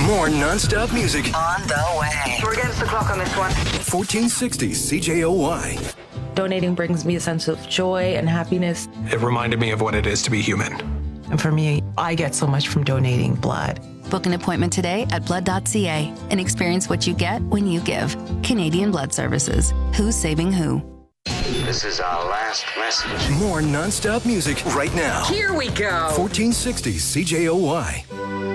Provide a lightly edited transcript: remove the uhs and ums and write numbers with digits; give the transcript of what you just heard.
More non-stop music On the way. We're against the clock on this one. 1460 CJOY. Donating brings me a sense of joy and happiness. It reminded me of what it is to be human. And for me, I get so much from donating blood. Book an appointment today at blood.ca and experience what you get when you give. Canadian Blood Services. Who's saving who? This is our last message. More non-stop music right now. Here we go. 1460 CJOY.